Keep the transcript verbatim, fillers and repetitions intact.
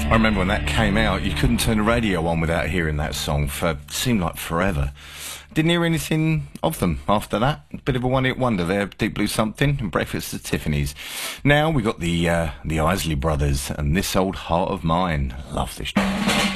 I remember when that came out, you couldn't turn the radio on without hearing that song for seemed like forever. Didn't hear anything of them after that. Bit of a one-hit wonder there, Deep Blue Something and Breakfast at Tiffany's. Now we got the uh, the Isley Brothers and This Old Heart of Mine. Love this track.